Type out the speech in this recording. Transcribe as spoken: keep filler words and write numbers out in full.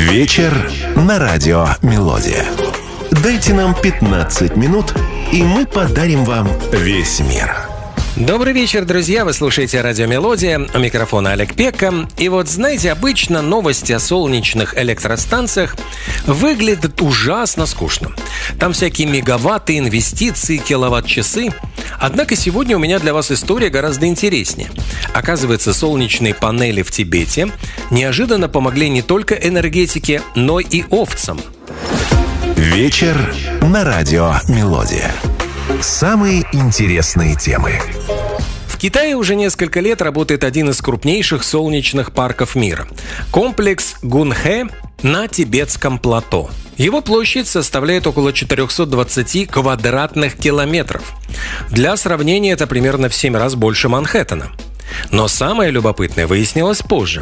Вечер на радио «Мелодия». Дайте нам пятнадцать минут, и мы подарим вам весь мир. Добрый вечер, друзья! Вы слушаете радио «Мелодия», у микрофона Олег Пекка. И вот, знаете, обычно новости о солнечных электростанциях выглядят ужасно скучно. Там всякие мегаватты, инвестиции, киловатт-часы. Однако сегодня у меня для вас история гораздо интереснее. Оказывается, солнечные панели в Тибете неожиданно помогли не только энергетике, но и овцам. Вечер на радио «Мелодия». Самые интересные темы. В Китае уже несколько лет работает один из крупнейших солнечных парков мира – комплекс Гунхэ на Тибетском плато. Его площадь составляет около четыреста двадцать квадратных километров. Для сравнения, это примерно в семь раз больше Манхэттена. Но самое любопытное выяснилось позже.